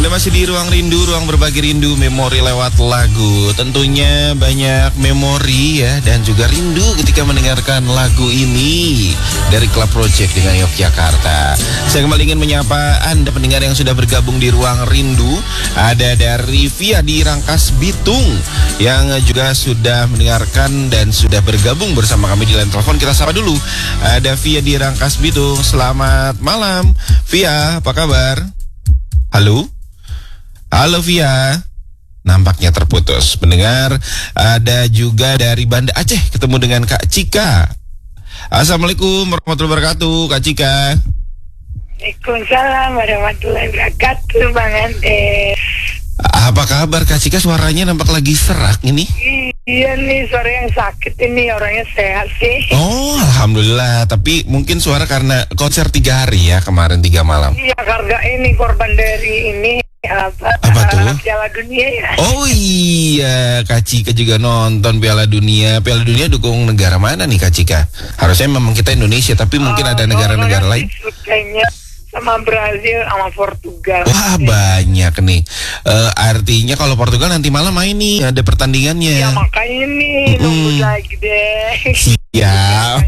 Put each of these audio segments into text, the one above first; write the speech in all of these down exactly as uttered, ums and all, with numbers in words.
Anda masih di Ruang Rindu, ruang berbagi rindu, memori lewat lagu. Tentunya banyak memori ya, dan juga rindu ketika mendengarkan lagu ini dari Club Project dengan Yogyakarta. Saya kembali ingin menyapa Anda pendengar yang sudah bergabung di Ruang Rindu. Ada dari Via di Rangkas Bitung yang juga sudah mendengarkan dan sudah bergabung bersama kami di line telepon. Kita sapa dulu. Ada Via di Rangkas Bitung. Selamat malam, Via. Apa kabar? Halo? Halo Via, nampaknya terputus. Pendengar, ada juga dari Banda Aceh ketemu dengan Kak Cika. Assalamualaikum warahmatullahi wabarakatuh, Kak Cika. Waalaikumsalam warahmatullahi wabarakatuh, Bang Andes. Apa kabar Kak Cika? Suaranya nampak lagi serak ini. Iya nih, suara yang sakit ini, orangnya sehat sih. Oh, alhamdulillah. Tapi mungkin suara karena konser tiga hari ya, kemarin tiga malam. Iya, karena ini korban dari ini apa, apa tuh? Piala Dunia ya. Oh iya, Kak Cika juga nonton Piala Dunia. Piala Dunia dukung negara mana nih Kak Cika? Harusnya memang kita Indonesia, tapi mungkin oh, ada negara-negara oh, lain. Kayaknya sama Brazil, sama Portugal. Wah, banyak nih. Uh, artinya kalau Portugal nanti malam main nih, ada pertandingannya. Ya makanya nih, mm-hmm. nunggu lagi deh. Siap.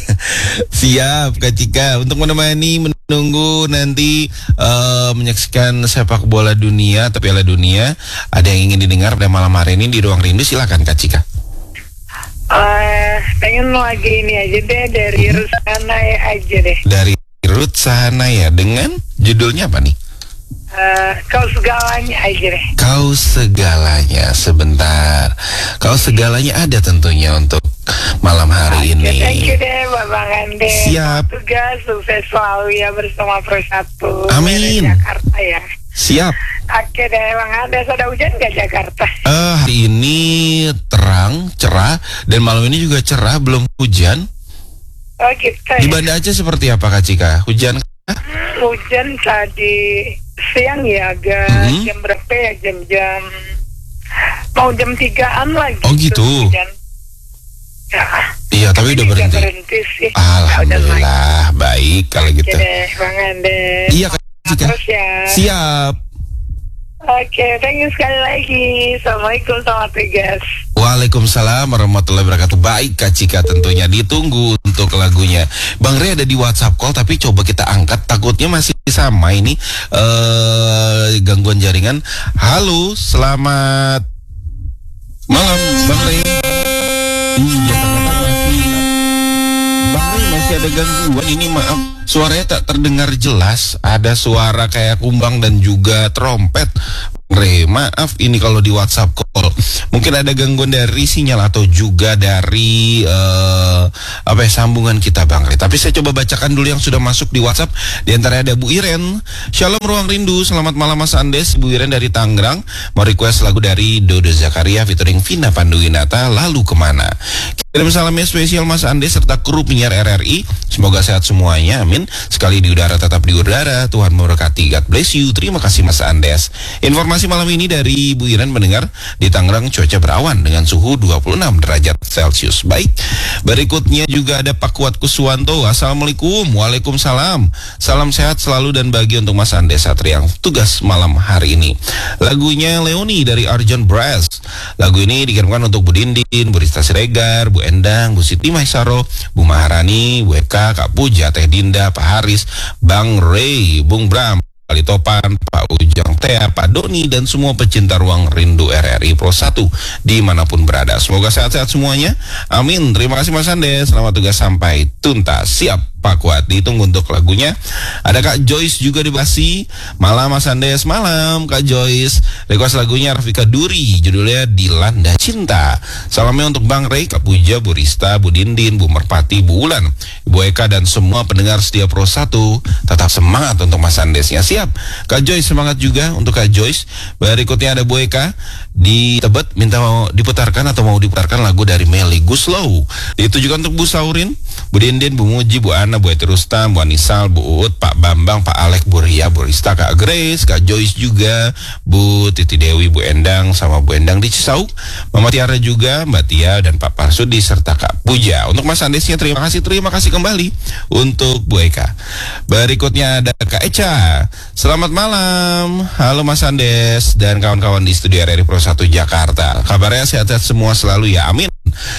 Siap Kak Cika untuk menemani menunggu nanti uh, menyaksikan sepak bola dunia atau Piala Dunia. Ada yang ingin didengar pada malam hari ini di Ruang Rindu, silakan Kak Cika. Uh, pengen lagi ini aja deh dari hmm. Rusana ya aja deh. Dari Ruth Sahanaya dengan judulnya apa nih? Uh, kau segalanya aja deh. Kau segalanya. Sebentar. Kau segalanya ada tentunya untuk malam hari okay, ini. Thank you deh Bang Ande. Siap. Tugas sukses selalu ya bersama Persatu. Amin. Jakarta ya. Siap. Oke deh Bang Ande, ada hujan nggak Jakarta? Eh uh, hari ini terang, cerah, dan malam ini juga cerah, belum hujan. Oh gitu ya. Di Banda Aceh seperti apa Kak Cika? Hujan? Hmm, hujan tadi siang ya, agak mm-hmm. jam berapa ya, jam-jam mau jam tigaan lagi. Oh gitu. Hujan. Ya. Iya tapi udah berhenti. berhenti sih. Alhamdulillah, baik kalau gitu. Oke deh Bang Ande. Iya Kak Cika. Terus ya. Siap. Oke, okay, thank you sekali lagi. Assalamualaikum, selamat tugas. Waalaikumsalam warahmatullahi wabarakatuh. Baik Kak Cika, tentunya ditunggu untuk lagunya. Bang Rey ada di WhatsApp call, tapi coba kita angkat. Takutnya masih sama ini uh, gangguan jaringan. Halo, selamat malam Bang Rey. Iya, ternyata masih Bang Rey masih ada gangguan ini, maaf. Suaranya tak terdengar jelas, ada suara kayak kumbang dan juga trompet. Re, maaf ini kalau di WhatsApp call mungkin ada gangguan dari sinyal atau juga dari uh, apa ya, sambungan kita Bang Re. Tapi saya coba bacakan dulu yang sudah masuk di WhatsApp. Di antaranya ada Bu Iren. Shalom Ruang Rindu, selamat malam Mas Andes. Bu Iren dari Tangerang mau request lagu dari Dodo Zakaria featuring Vina Panduwinata, Lalu Kemana. Kirim salamnya spesial Mas Andes serta kru penyiar R R I. Semoga sehat semuanya, amin. Sekali di udara tetap di udara. Tuhan memberkati. God bless you. Terima kasih Mas Andes. Informasi malam ini dari Bu Iren mendengar di Tangerang cuaca berawan dengan suhu dua puluh enam derajat Celcius. Baik. Berikutnya juga ada Pak Kuat Kuswanto. Assalamualaikum. Waalaikumsalam. Salam sehat selalu dan bahagia untuk Mas Andes Satria yang tugas malam hari ini. Lagunya Leoni dari Arjun Brass. Lagu ini dikirimkan untuk Bu Dindin, Bu Rista Siregar, Bu Endang, Bu Siti Maisaro, Bu Maharani, Bu Eka, Kak Puja, Teh Dinda, Pak Haris, Bang Ray, Bung Bram, Kali Topan, Pak Ujang Tea, Pak Doni, dan semua pecinta Ruang Rindu R R I Pro satu dimanapun berada. Semoga sehat-sehat semuanya. Amin. Terima kasih Mas Andes. Selamat tugas sampai tuntas. Siap Pak Kuat, ditunggu untuk lagunya. Ada Kak Joyce juga di Basi. Malam Mas Andes, malam Kak Joyce. Request lagunya Rafika Duri, judulnya Dilanda Cinta. Salamnya untuk Bang Ray, Kak Puja, Bu Rista, Bu Dindin, Bu Merpati, Bu Ulan, Bu Eka, dan semua pendengar setia Pro satu. Tetap semangat untuk Mas Andesnya. Siap Kak Joyce, semangat juga untuk Kak Joyce. Berikutnya ada Bu Eka di Tebet, minta mau diputarkan atau mau diputarkan lagu dari Melly Guslow. Ditujukan untuk Bu Saurin, Bu Dindin, Bu Muji, Bu Ana, Bu Eti Rustam, Bu Anisal, Bu Uut, Pak Bambang, Pak Alek, Bu Ria, Bu Rista, Kak Grace, Kak Joyce juga, Bu Titi Dewi, Bu Endang, sama Bu Endang di Cisauk, Mama Tiara juga, Mbak Tia, dan Pak Parsudi, serta Kak Puja. Untuk Mas Andesnya terima kasih, terima kasih kembali untuk Bu Eka. Berikutnya ada Kak Eca. Selamat malam. Halo Mas Andes dan kawan-kawan di studio R R I Pro satu Jakarta. Kabarnya sehat-sehat semua selalu ya. Amin.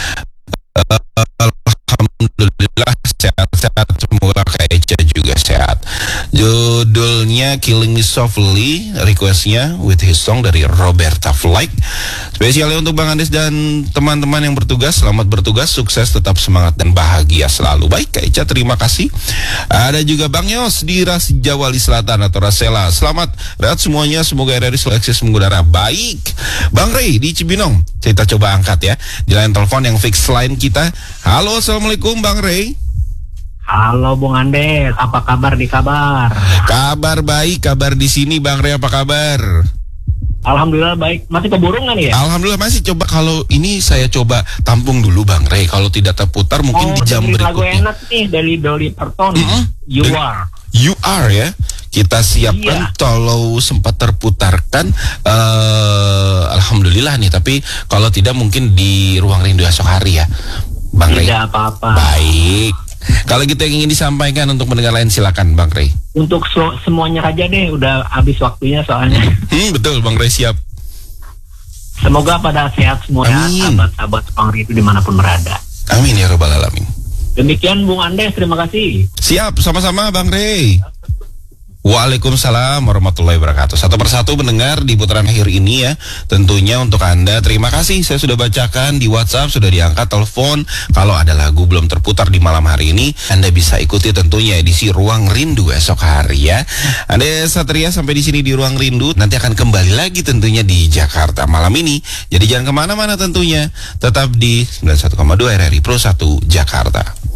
Alhamdulillah sehat-sehat, semoga Kak Eca juga sehat. Judulnya Killing Me Softly, requestnya with his song dari Roberta Flack. Spesialnya untuk Bang Andes dan teman-teman yang bertugas. Selamat bertugas, sukses, tetap semangat dan bahagia selalu. Baik Kak Eca, terima kasih. Ada juga Bang Yos di Ras Jawali Selatan atau Rasela. Selamat rehat semuanya, semoga R R I selalu eksis mengudara. Baik Bang Ray di Cibinong, kita coba angkat ya di line telepon yang fix line kita. Halo, assalamualaikum Bang Ray. Halo Bung Andes, apa kabar di kabar? Kabar baik, kabar di sini Bang Ray, apa kabar? Alhamdulillah baik. Masih keburu nggak nih ya? Alhamdulillah masih. Coba kalau ini saya coba tampung dulu Bang Ray. Kalau tidak terputar mungkin oh, di jam berikutnya. Lagu enak nih dari Dolly Parton. Mm-hmm. You Are. You Are ya. Kita siapkan iya. Kalau sempat terputarkan uh, Alhamdulillah nih. Tapi kalau tidak mungkin di Ruang Rindu esok hari ya Bang Ray. Tidak apa-apa. Baik. Kalau gitu yang ingin disampaikan untuk mendengar lain silakan Bang Ray. Untuk so- semuanya aja deh, udah habis waktunya soalnya. Hmm, betul Bang Ray, siap. Semoga pada sehat semua ya, sahabat-sahabat Ruang Rindu dimanapun berada. Amin ya rabbal alamin. Demikian Bung Andes, terima kasih. Siap, sama-sama Bang Ray. Waalaikumsalam warahmatullahi wabarakatuh. Satu persatu mendengar di putaran akhir ini ya. Tentunya untuk Anda terima kasih. Saya sudah bacakan di WhatsApp, sudah diangkat telepon. Kalau ada lagu belum terputar di malam hari ini, Anda bisa ikuti tentunya edisi Ruang Rindu esok hari ya. Anda Satria sampai di sini di Ruang Rindu. Nanti akan kembali lagi tentunya di Jakarta malam ini. Jadi jangan kemana-mana tentunya. Tetap di sembilan puluh satu koma dua R R I Pro satu Jakarta.